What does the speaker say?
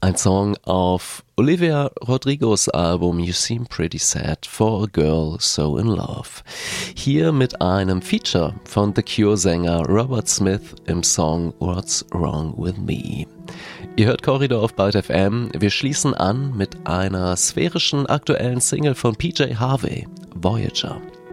Ein Song auf Olivia Rodrigos Album You Seem Pretty Sad for a Girl So in Love. Hier mit einem Feature von The Cure-Sänger Robert Smith im Song What's Wrong With Me. Ihr hört Corridor auf Byte FM. Wir schließen an mit einer sphärischen aktuellen Single von PJ Harvey, Voyager.